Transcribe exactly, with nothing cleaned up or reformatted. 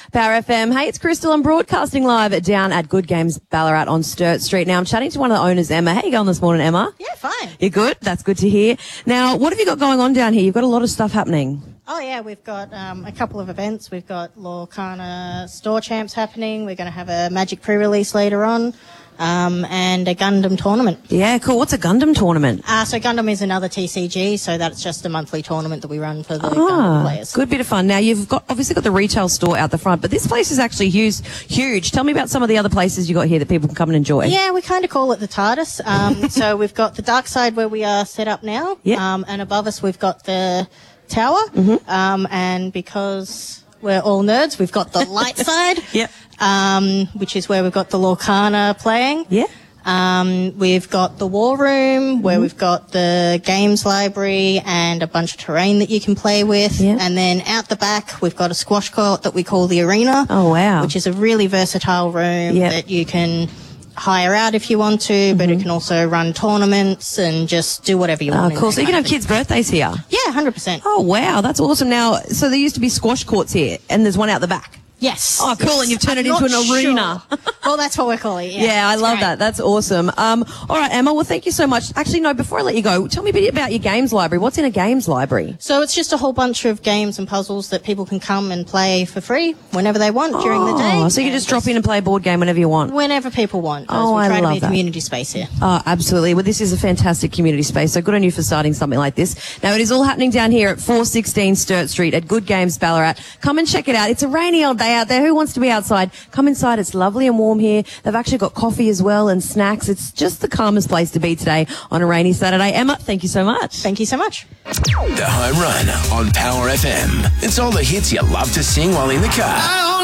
Power F M. Hey, it's Crystal. I'm broadcasting live at down at Good Games Ballarat on Sturt Street. Now, I'm chatting to one of the owners, Emma. How you going this morning, Emma? Yeah, fine. You're good? That's good to hear. Now, what have you got going on down here? You've got a lot of stuff happening. Oh, yeah, we've got um, a couple of events. We've got Lorcana Store Champs happening. We're going to have a Magic pre-release later on. Um, and a Gundam tournament. Yeah, cool. What's a Gundam tournament? Uh, so Gundam is another T C G, so that's just a monthly tournament that we run for the ah, Gundam players. Good bit of fun. Now, you've got obviously got the retail store out the front, but this place is actually huge. huge. Tell me about some of the other places you got here that people can come and enjoy. Yeah, we kind of call it the TARDIS. Um, so we've got the dark side where we are set up now, yep. um, and above us we've got the tower, mm-hmm. um, and because we're all nerds, we've got the light side, yep. um, which is where we've got the Lorcana playing. Yeah. Um, we've got the war room where mm-hmm. we've got the games library and a bunch of terrain that you can play with. Yeah. And then out the back, we've got a squash court that we call the arena. Oh, wow. Which is a really versatile room yep. that you can hire out if you want to, mm-hmm. but it can also run tournaments and just do whatever you want. Oh, cool. So you can have kids' birthdays here? Yeah, one hundred percent. Oh, wow. That's awesome. Now, so there used to be squash courts here, and there's one out the back. Yes. Oh, cool. Yes. And you've turned I'm it into an arena. Sure. Well, that's what we're calling it. Yeah, yeah I love great. that. That's awesome. Um, all right, Emma, well, thank you so much. Actually, no, before I let you go, tell me a bit about your games library. What's in a games library? So it's just a whole bunch of games and puzzles that people can come and play for free whenever they want oh, during the day. So you can just drop in and play a board game whenever you want? Whenever people want. Oh, we I try love to be a that. community space here. Oh, absolutely. Well, this is a fantastic community space, so good on you for starting something like this. Now, it is all happening down here at four sixteen Sturt Street at Good Games Ballarat. Come and check it out. It's a rainy old day out there. Who wants to be outside? Come inside. It's lovely and warm here. They've actually got coffee as well and snacks. It's just the calmest place to be today on a rainy Saturday. Emma, thank you so much. Thank you so much. The Home Run on Power F M. It's all the hits you love to sing while in the car.